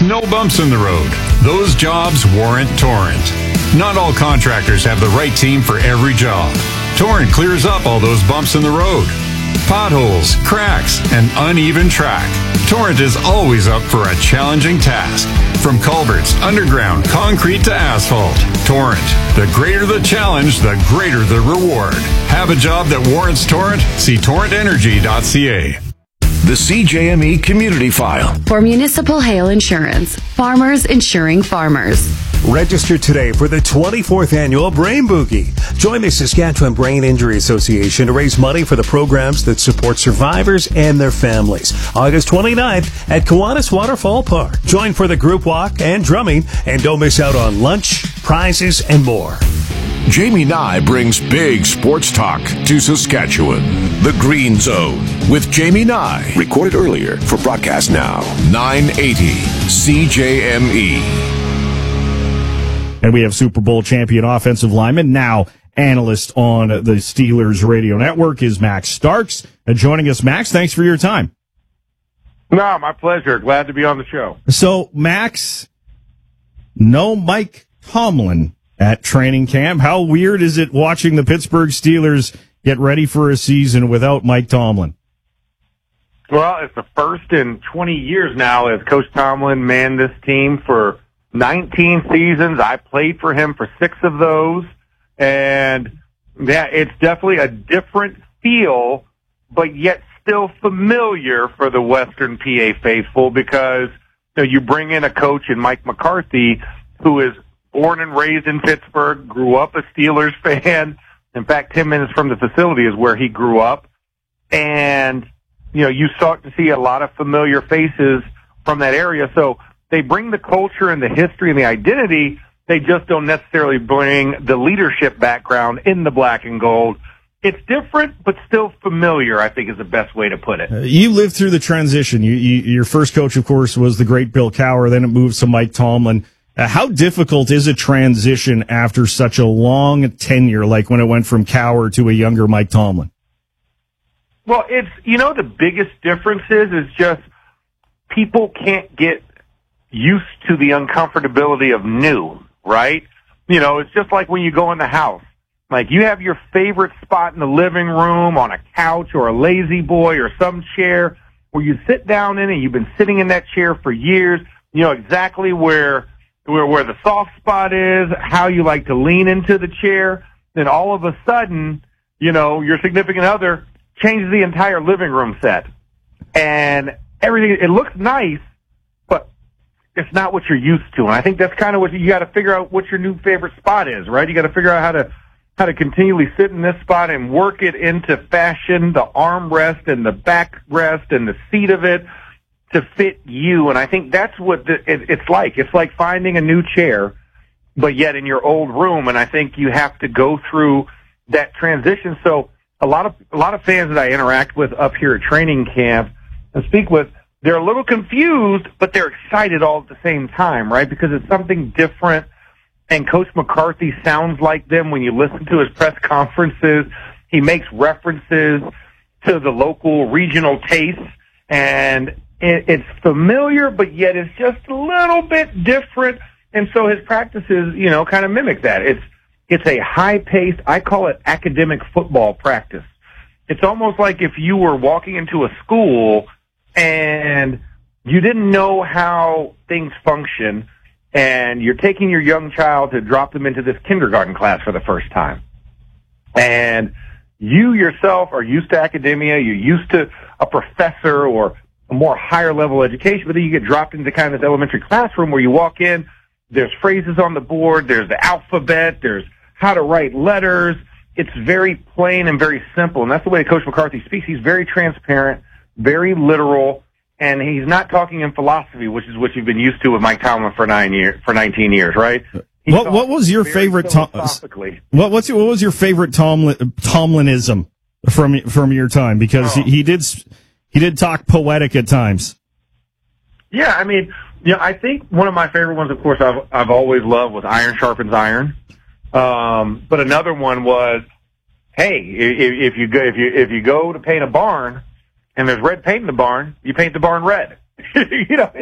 no bumps in the road. Those jobs warrant Torrent. Not all contractors have the right team for every job. Torrent clears up all those bumps in the road. Potholes, cracks, and uneven track. Torrent is always up for a challenging task. From culverts, underground, concrete to asphalt. Torrent. The greater the challenge, the greater the reward. Have a job that warrants Torrent? See torrentenergy.ca. The CJME Community File. For municipal hail insurance, farmers insuring farmers. Register today for the 24th annual Brain Boogie. Join the Saskatchewan Brain Injury Association to raise money for the programs that support survivors and their families. August 29th at Kiwanis Waterfall Park. Join for the group walk and drumming, and don't miss out on lunch, prizes, and more. Jamie Nye brings big sports talk to Saskatchewan. The Green Zone with Jamie Nye. Recorded earlier for broadcast now. 980 CJME. And we have Super Bowl champion offensive lineman, now analyst on the Steelers radio network, is Max Starks. Joining us, Max, thanks for your time. No, my pleasure. Glad to be on the show. So, Max, no Mike Tomlin at training camp. How weird is it watching the Pittsburgh Steelers get ready for a season without Mike Tomlin? Well, it's the first in 20 years now as Coach Tomlin manned this team for 19 seasons. I played for him for 6 of those. And yeah, it's definitely a different feel, but yet still familiar for the Western PA faithful, because you bring in a coach in Mike McCarthy who is born and raised in Pittsburgh, grew up a Steelers fan. In fact, 10 minutes from the facility is where he grew up. And, you start to see a lot of familiar faces from that area. So they bring the culture and the history and the identity. They just don't necessarily bring the leadership background in the black and gold. It's different, but still familiar, I think is the best way to put it. You lived through the transition. Your first coach, of course, was the great Bill Cowher. Then it moves to Mike Tomlin. How difficult is a transition after such a long tenure, like when it went from Cowher to a younger Mike Tomlin? Well, it's, the biggest difference is just people can't get used to the uncomfortability of new, right? It's just like when you go in the house. Like, you have your favorite spot in the living room on a couch or a lazy boy or some chair where you sit down in it. You've been sitting in that chair for years. You know exactly where the soft spot is, how you like to lean into the chair. Then all of a sudden, your significant other changes the entire living room set. And everything, it looks nice, but it's not what you're used to. And I think that's kind of what you got to figure out, what your new favorite spot is, right? You got to figure out how to continually sit in this spot and work it into fashion, the armrest and the backrest and the seat of it to fit you. And I think that's what it's like. It's like finding a new chair, but yet in your old room. And I think you have to go through that transition. So a lot of fans that I interact with up here at training camp and speak with, they're a little confused, but they're excited all at the same time, right? Because it's something different. And Coach McCarthy sounds like them when you listen to his press conferences. He makes references to the local regional tastes, and it's familiar, but yet it's just a little bit different. And so his practices, kind of mimic that. It's a high-paced, I call it academic football practice. It's almost like if you were walking into a school and you didn't know how things function, and you're taking your young child to drop them into this kindergarten class for the first time. And you yourself are used to academia, you're used to a professor or a more higher level education, but then you get dropped into kind of this elementary classroom where you walk in, there's phrases on the board, there's the alphabet, there's how to write letters. It's very plain and very simple, and that's the way Coach McCarthy speaks. He's very transparent, very literal, and he's not talking in philosophy, which is what you've been used to with Mike Tomlin for 19 years, right? What was your favorite? What was your favorite Tomlinism from your time? Because he did talk poetic at times. Yeah, I think one of my favorite ones, of course, I've always loved was iron sharpens iron. But another one was, hey, if you go to paint a barn and there's red paint in the barn, you paint the barn red.